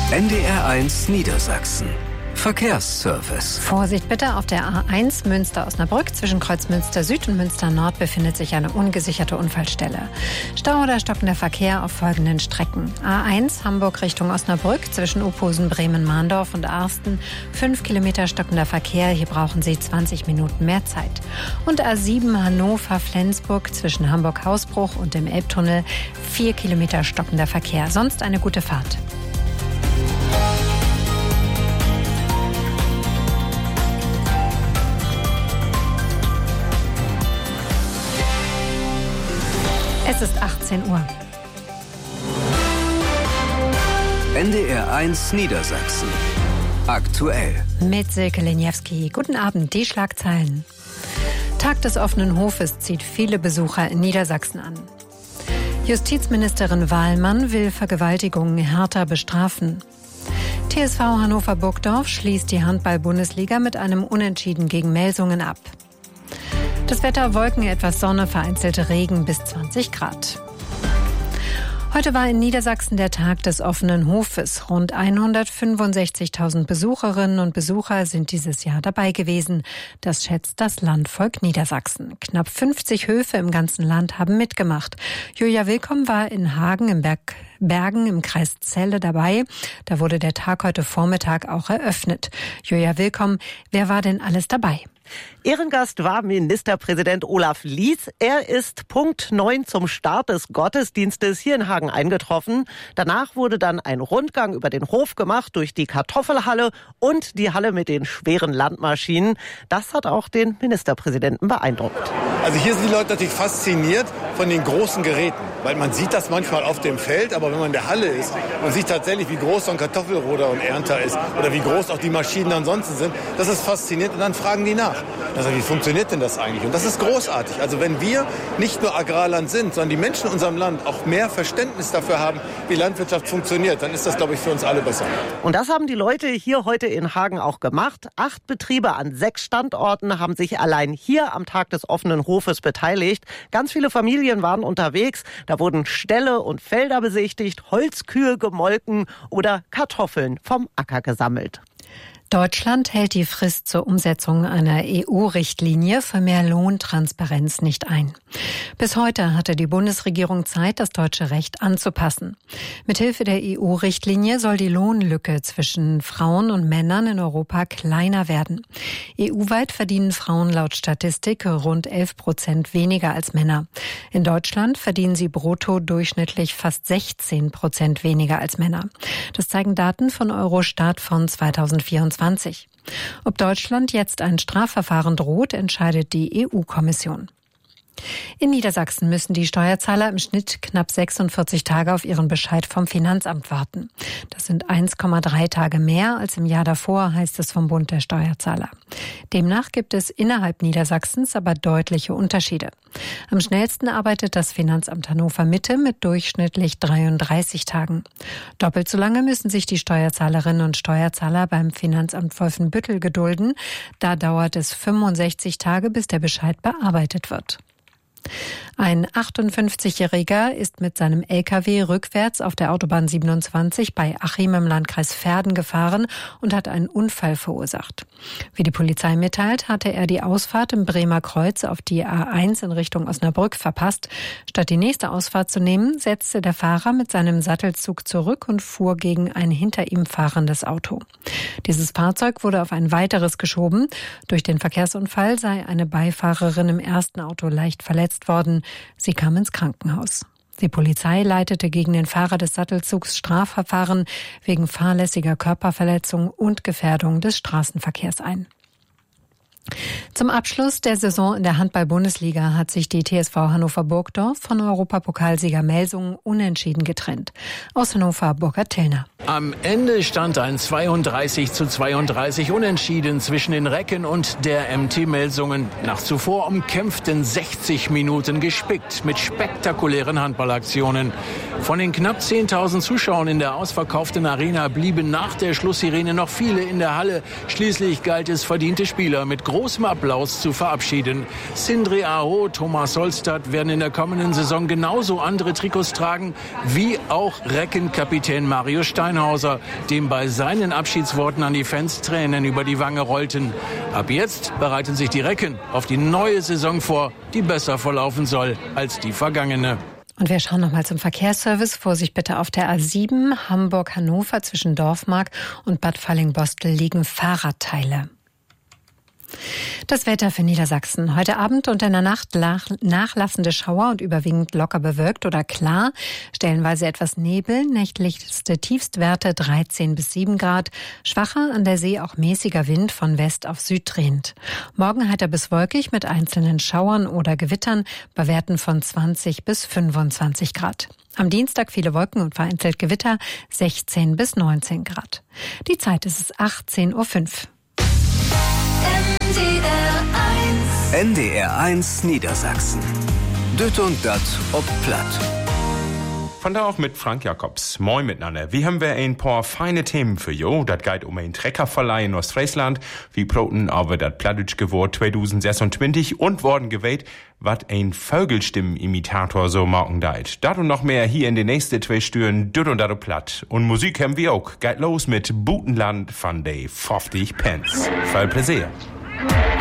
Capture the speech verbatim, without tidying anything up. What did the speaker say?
N D R eins Niedersachsen. Verkehrsservice. Vorsicht bitte, auf der A eins Münster-Osnabrück zwischen Kreuzmünster Süd und Münster Nord befindet sich eine ungesicherte Unfallstelle. Stau oder stockender Verkehr auf folgenden Strecken. A eins Hamburg Richtung Osnabrück zwischen Uphusen, Bremen, Mahndorf und Arsten. fünf Kilometer stockender Verkehr, hier brauchen Sie zwanzig Minuten mehr Zeit. Und A sieben Hannover-Flensburg zwischen Hamburg-Hausbruch und dem Elbtunnel. vier Kilometer stockender Verkehr, sonst eine gute Fahrt. Es ist achtzehn Uhr. N D R eins Niedersachsen. Aktuell. Mit Silke Leniewski. Guten Abend, die Schlagzeilen. Tag des offenen Hofes zieht viele Besucher in Niedersachsen an. Justizministerin Wahlmann will Vergewaltigungen härter bestrafen. T S V Hannover Burgdorf schließt die Handball-Bundesliga mit einem Unentschieden gegen Melsungen ab. Das Wetter: Wolken, etwas Sonne, vereinzelte Regen bis zwanzig Grad. Heute war in Niedersachsen der Tag des offenen Hofes. Rund hundertfünfundsechzigtausend Besucherinnen und Besucher sind dieses Jahr dabei gewesen. Das schätzt das Landvolk Niedersachsen. Knapp fünfzig Höfe im ganzen Land haben mitgemacht. Julia Willkomm war in Hagen im Berg Bergen im Kreis Celle dabei. Da wurde der Tag heute Vormittag auch eröffnet. Julia Willkomm, wer war denn alles dabei? Ehrengast war Ministerpräsident Olaf Lies. Er ist Punkt neun zum Start des Gottesdienstes hier in Hagen eingetroffen. Danach wurde dann ein Rundgang über den Hof gemacht durch die Kartoffelhalle und die Halle mit den schweren Landmaschinen. Das hat auch den Ministerpräsidenten beeindruckt. Also hier sind die Leute natürlich fasziniert von den großen Geräten, weil man sieht das manchmal auf dem Feld, aber wenn man in der Halle ist, man sieht tatsächlich, wie groß so ein Kartoffelroder und Ernter ist oder wie groß auch die Maschinen ansonsten sind. Das ist faszinierend und dann fragen die nach. Also wie funktioniert denn das eigentlich? Und das ist großartig. Also wenn wir nicht nur Agrarland sind, sondern die Menschen in unserem Land auch mehr Verständnis dafür haben, wie Landwirtschaft funktioniert, dann ist das, glaube ich, für uns alle besser. Und das haben die Leute hier heute in Hagen auch gemacht. Acht Betriebe an sechs Standorten haben sich allein hier am Tag des offenen Hofes beteiligt. Ganz viele Familien waren unterwegs. Da wurden Ställe und Felder besichtigt, Holzkühe gemolken oder Kartoffeln vom Acker gesammelt. Deutschland hält die Frist zur Umsetzung einer E U-Richtlinie für mehr Lohntransparenz nicht ein. Bis heute hatte die Bundesregierung Zeit, das deutsche Recht anzupassen. Mithilfe der E U-Richtlinie soll die Lohnlücke zwischen Frauen und Männern in Europa kleiner werden. E U-weit verdienen Frauen laut Statistik rund elf Prozent weniger als Männer. In Deutschland verdienen sie brutto durchschnittlich fast sechzehn Prozent weniger als Männer. Das zeigen Daten von Eurostat von zweitausendvierundzwanzig. Ob Deutschland jetzt ein Strafverfahren droht, entscheidet die E U-Kommission. In Niedersachsen müssen die Steuerzahler im Schnitt knapp sechsundvierzig Tage auf ihren Bescheid vom Finanzamt warten. Das sind eins Komma drei Tage mehr als im Jahr davor, heißt es vom Bund der Steuerzahler. Demnach gibt es innerhalb Niedersachsens aber deutliche Unterschiede. Am schnellsten arbeitet das Finanzamt Hannover Mitte mit durchschnittlich dreiunddreißig Tagen. Doppelt so lange müssen sich die Steuerzahlerinnen und Steuerzahler beim Finanzamt Wolfenbüttel gedulden. Da dauert es fünfundsechzig Tage, bis der Bescheid bearbeitet wird. Ein achtundfünfzigjähriger ist mit seinem L K W rückwärts auf der Autobahn siebenundzwanzig bei Achim im Landkreis Verden gefahren und hat einen Unfall verursacht. Wie die Polizei mitteilt, hatte er die Ausfahrt im Bremer Kreuz auf die A eins in Richtung Osnabrück verpasst. Statt die nächste Ausfahrt zu nehmen, setzte der Fahrer mit seinem Sattelzug zurück und fuhr gegen ein hinter ihm fahrendes Auto. Dieses Fahrzeug wurde auf ein weiteres geschoben. Durch den Verkehrsunfall sei eine Beifahrerin im ersten Auto leicht verletzt worden. Sie kam ins Krankenhaus. Die Polizei leitete gegen den Fahrer des Sattelzugs Strafverfahren wegen fahrlässiger Körperverletzung und Gefährdung des Straßenverkehrs ein. Zum Abschluss der Saison in der Handball-Bundesliga hat sich die T S V Hannover Burgdorf von Europapokalsieger Melsungen unentschieden getrennt. Aus Hannover, Burkhard Tillner. Am Ende stand ein zweiunddreißig zu zweiunddreißig Unentschieden zwischen den Recken und der M T Melsungen. Nach zuvor umkämpften sechzig Minuten gespickt mit spektakulären Handballaktionen. Von den knapp zehntausend Zuschauern in der ausverkauften Arena blieben nach der Schlusssirene noch viele in der Halle. Schließlich galt es, verdiente Spieler mit großem großem Applaus zu verabschieden. Sindre Aho, Thomas Solstad werden in der kommenden Saison genauso andere Trikots tragen wie auch Reckenkapitän Mario Steinhauser, dem bei seinen Abschiedsworten an die Fans Tränen über die Wange rollten. Ab jetzt bereiten sich die Recken auf die neue Saison vor, die besser verlaufen soll als die vergangene. Und wir schauen nochmal zum Verkehrsservice. Vorsicht bitte auf der A sieben, Hamburg-Hannover zwischen Dorfmark und Bad Fallingbostel liegen Fahrradteile. Das Wetter für Niedersachsen. Heute Abend und in der Nacht nachlassende Schauer und überwiegend locker bewölkt oder klar. Stellenweise etwas Nebel, nächtlichste Tiefstwerte dreizehn bis sieben Grad. Schwacher, an der See auch mäßiger Wind von West auf Süd drehend. Morgen heiter bis wolkig mit einzelnen Schauern oder Gewittern bei Werten von zwanzig bis fünfundzwanzig Grad. Am Dienstag viele Wolken und vereinzelt Gewitter, sechzehn bis neunzehn Grad. Die Zeit ist es achtzehn Uhr fünf. N D R eins Niedersachsen. Düt und dat ob Platt. Von da auch mit Frank Jacobs. Moin miteinander. Wir haben wir ein paar feine Themen für jo. Das geht um ein Treckerverleih in Ostfriesland. Wie Proten aber das Plattdeutsch geworden zwanzig sechsundzwanzig und worden gewählt, wat ein Vögelstimmenimitator so machen deit. Dat und noch mehr hier in den nächsten zwei Stüren Düt und dat ob Platt. Und Musik haben wir auch. Geht los mit Butenland von de fünfzig Pence. Voll Pläsier.